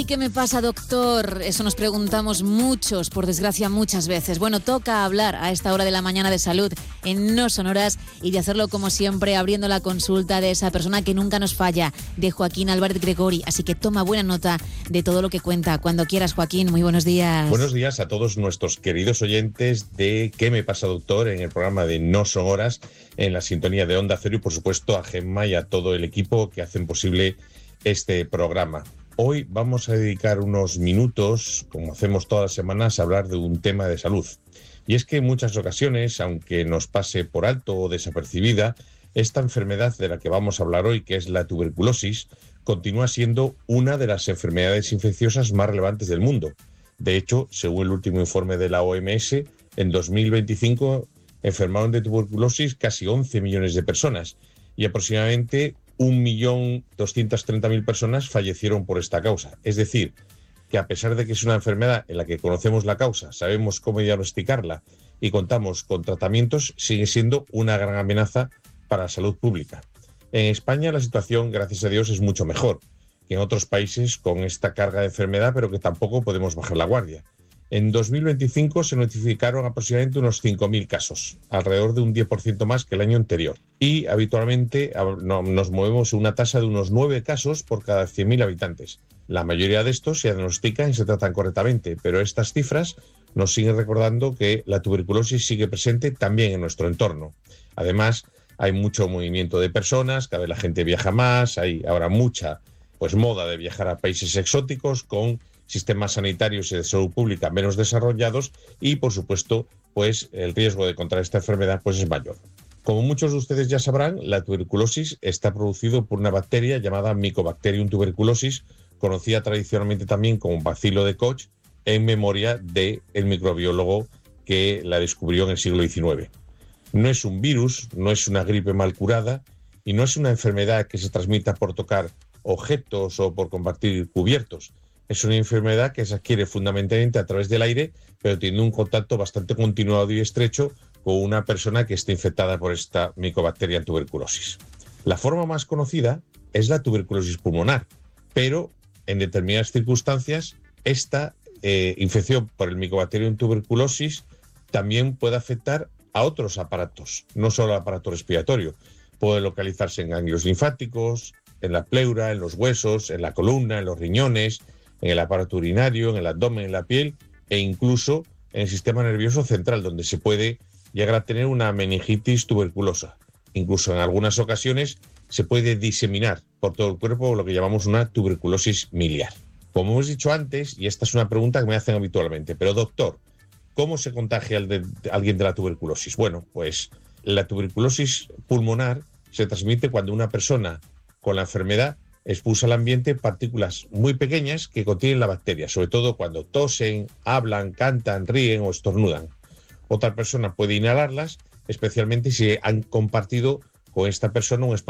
Ay, ¿qué me pasa, doctor? Eso nos preguntamos muchos, por desgracia, muchas veces. Bueno, toca hablar a esta hora de la mañana de salud en No Son Horas y de hacerlo, como siempre, abriendo la consulta de esa persona que nunca nos falla, de Joaquín Álvarez Gregori. Así que toma buena nota de todo lo que cuenta. Cuando quieras, Joaquín, muy buenos días. Buenos días a todos nuestros queridos oyentes de ¿Qué me pasa, doctor?, en el programa de No Son Horas, en la sintonía de Onda Cero, y por supuesto a Gemma y a todo el equipo que hacen posible este programa. Hoy vamos a dedicar unos minutos, como hacemos todas las semanas, a hablar de un tema de salud. Y es que en muchas ocasiones, aunque nos pase por alto o desapercibida, esta enfermedad de la que vamos a hablar hoy, que es la tuberculosis, continúa siendo una de las enfermedades infecciosas más relevantes del mundo. De hecho, según el último informe de la OMS, en 2025 enfermaron de tuberculosis casi 11 millones de personas y aproximadamente 1.230.000 personas fallecieron por esta causa. Es decir, que a pesar de que es una enfermedad en la que conocemos la causa, sabemos cómo diagnosticarla y contamos con tratamientos, sigue siendo una gran amenaza para la salud pública. En España la situación, gracias a Dios, es mucho mejor que en otros países con esta carga de enfermedad, pero que tampoco podemos bajar la guardia. En 2025 se notificaron aproximadamente unos 5.000 casos, alrededor de un 10% más que el año anterior. Y habitualmente nos movemos en una tasa de unos 9 casos por cada 100.000 habitantes. La mayoría de estos se diagnostican y se tratan correctamente, pero estas cifras nos siguen recordando que la tuberculosis sigue presente también en nuestro entorno. Además, hay mucho movimiento de personas, cada vez la gente viaja más, hay ahora mucha moda de viajar a países exóticos con sistemas sanitarios y de salud pública menos desarrollados y, por supuesto, el riesgo de contraer esta enfermedad es mayor. Como muchos de ustedes ya sabrán, la tuberculosis está producido por una bacteria llamada Mycobacterium tuberculosis, conocida tradicionalmente también como bacilo de Koch, en memoria del microbiólogo que la descubrió en el siglo XIX. No es un virus, no es una gripe mal curada y no es una enfermedad que se transmita por tocar objetos o por compartir cubiertos. Es una enfermedad que se adquiere fundamentalmente a través del aire, pero tiene un contacto bastante continuado y estrecho con una persona que esté infectada por esta Mycobacterium tuberculosis. La forma más conocida es la tuberculosis pulmonar, pero en determinadas circunstancias esta infección por el Mycobacterium tuberculosis también puede afectar a otros aparatos, no solo al aparato respiratorio. Puede localizarse en ganglios linfáticos, en la pleura, en los huesos, en la columna, en los riñones, en el aparato urinario, en el abdomen, en la piel e incluso en el sistema nervioso central, donde se puede llegar a tener una meningitis tuberculosa. Incluso en algunas ocasiones se puede diseminar por todo el cuerpo lo que llamamos una tuberculosis miliar. Como hemos dicho antes, y esta es una pregunta que me hacen habitualmente, pero doctor, ¿cómo se contagia alguien de la tuberculosis? Bueno, la tuberculosis pulmonar se transmite cuando una persona con la enfermedad expulsa al ambiente partículas muy pequeñas que contienen la bacteria, sobre todo cuando tosen, hablan, cantan, ríen o estornudan. Otra persona puede inhalarlas, especialmente si han compartido con esta persona un espacio